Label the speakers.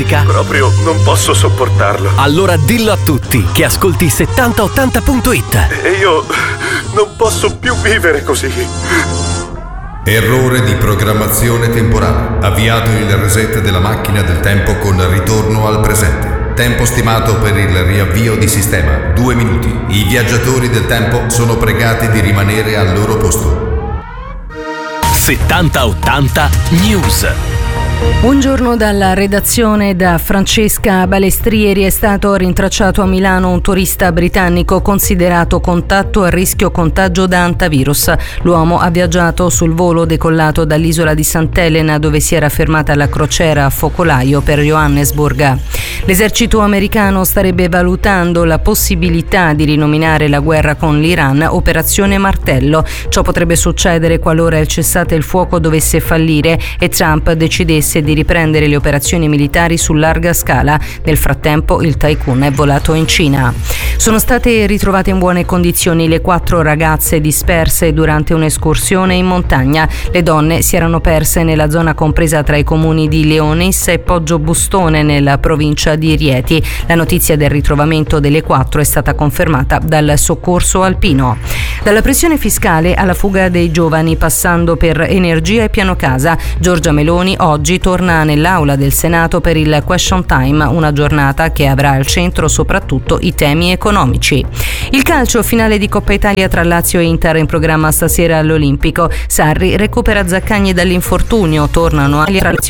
Speaker 1: musica?
Speaker 2: Proprio non posso sopportarlo.
Speaker 1: Allora dillo a tutti che ascolti 7080.it.
Speaker 2: E io non posso più vivere così.
Speaker 3: Errore di programmazione temporale. Avviato il reset della macchina del tempo con ritorno al presente. Tempo stimato per il riavvio di sistema 2 minuti. I viaggiatori del tempo sono pregati di rimanere al loro posto.
Speaker 1: 7080 News.
Speaker 4: Buongiorno dalla redazione da Francesca Balestri. Ieri è stato rintracciato a Milano un turista britannico considerato contatto a rischio contagio da antivirus. L'uomo ha viaggiato sul volo decollato dall'isola di Sant'Elena, dove si era fermata la crociera a Focolaio per Johannesburg. L'esercito americano starebbe valutando la possibilità di rinominare la guerra con l'Iran Operazione Martello. Ciò potrebbe succedere qualora il cessate il fuoco dovesse fallire e Trump decidesse di riprendere le operazioni militari su larga scala. Nel frattempo il tycoon è volato in Cina. Sono state ritrovate in buone condizioni le 4 ragazze disperse durante un'escursione in montagna. Le donne si erano perse nella zona compresa tra i comuni di Leonis e Poggio Bustone, nella provincia di Rieti. La notizia del ritrovamento delle 4 è stata confermata dal soccorso alpino. Dalla pressione fiscale alla fuga dei giovani, passando per energia e piano casa, Giorgia Meloni oggi torna nell'aula del Senato per il Question Time, una giornata che avrà al centro soprattutto i temi economici. Il calcio, finale di Coppa Italia tra Lazio e Inter in programma stasera all'Olimpico. Sarri recupera Zaccagni dall'infortunio, tornano alle